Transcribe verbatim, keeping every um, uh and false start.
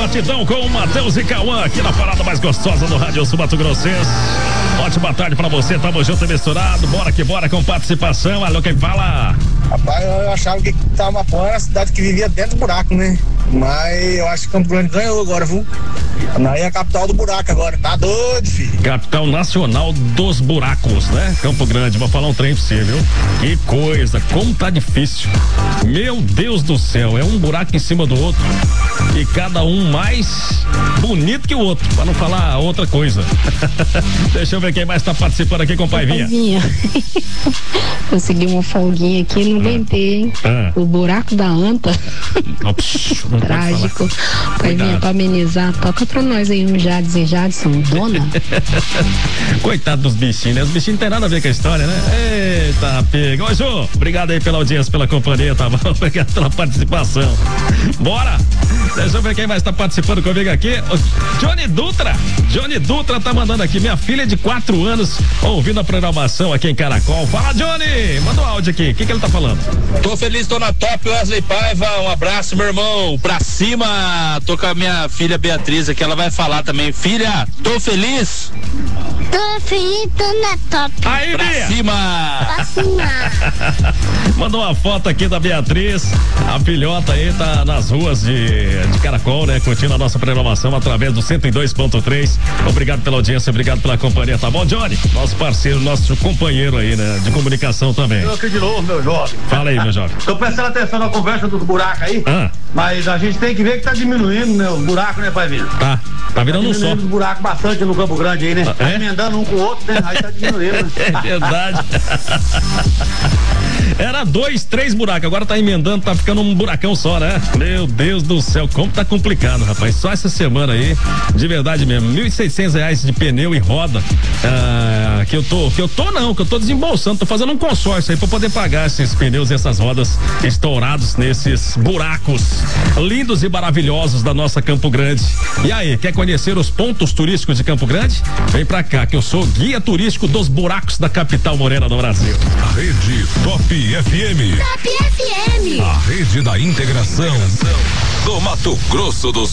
Batidão com o Matheus e Cauã aqui na parada mais gostosa do Rádio Sul Mato Grossense. Ótima tarde pra você, tamo junto e misturado. Bora que bora com participação. Alô, quem fala? Rapaz, eu achava que Tamapuã era a cidade que vivia dentro do buraco, né? Mas eu acho que Campo Grande ganhou agora, viu? Aí é a capital do buraco agora, tá doido, filho? Capital nacional dos buracos, né? Campo Grande, vou falar um trem pra você, viu? Que coisa, como tá difícil. Meu Deus do céu, é um buraco em cima do outro. E cada um mais bonito que o outro, pra não falar outra coisa. Deixa eu ver quem mais tá participando aqui com o Paivinha. Paivinha. Consegui uma folguinha aqui, não aguentei, hein? Ah. O buraco da anta. Não, psh, não trágico. Paivinha, pra amenizar, toca pra nós aí um Jadson, Jadson, dona. Coitado dos bichinhos, né? Os bichinhos não tem nada a ver com a história, né? Eita, pega. Ô, Ju, obrigado aí pela audiência, pela companhia, tá bom? Obrigado pela participação. Bora! Deixa eu ver quem mais tá participando comigo aqui. O Johnny Dutra. Johnny Dutra tá mandando aqui. Minha filha de quatro anos ouvindo a programação aqui em Caracol. Fala, Johnny! Manda um áudio aqui. O que que ele tá falando? Tô feliz, tô na top. Wesley Paiva, um abraço, meu irmão. Pra cima. Tô com a minha filha Beatriz aqui. Ela vai falar também. Filha, tô feliz? Tô feliz, tô na top. Aí, pra Bia. cima. Pra cima. Mandou uma foto aqui da Beatriz. A filhota aí tá nas ruas de, de Caracol, né? Curtindo a nossa programação através do cento e dois ponto três. Obrigado pela audiência, obrigado pela companhia, tá bom, Johnny? Nosso parceiro, nosso companheiro aí, né? De comunicação também. Eu aqui de novo, meu jovem. Fala aí, meu jovem. Tô prestando atenção na conversa dos buracos aí, ah. mas a gente tem que ver que tá diminuindo, né? Os buracos, né, pai Vila? Tá, tá virando tá um só. Os buracos bastante no Campo Grande aí, né? Ah, tá é? emendando um com o outro, né? Aí tá diminuindo. Né? É verdade. Era dois, três buracos, agora tá emendando, tá ficando um buracão só, né? Meu Deus do céu, como tá complicado, rapaz. Só essa semana aí, de verdade mesmo, mil e seiscentos reais de pneu e roda, ah, que eu tô, que eu tô não, que eu tô desembolsando, tô fazendo um consórcio aí pra poder pagar esses pneus e essas rodas estourados nesses buracos lindos e maravilhosos da nossa Campo Grande. E aí, quer conhecer os pontos turísticos de Campo Grande? Vem pra cá, que eu sou guia turístico dos buracos da capital morena do Brasil. Rede Top F M. Top F M. A rede da integração do Mato Grosso do Sul.